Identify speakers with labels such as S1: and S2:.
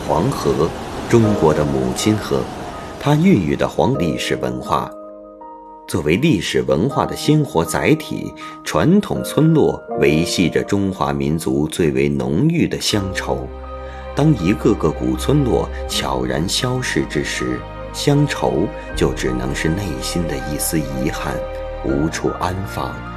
S1: 黄河，中国的母亲河，它孕育的历史文化。作为历史文化的鲜活载体，传统村落维系着中华民族最为浓郁的乡愁。当一个个古村落悄然消逝之时，乡愁就只能是内心的一丝遗憾，无处安放，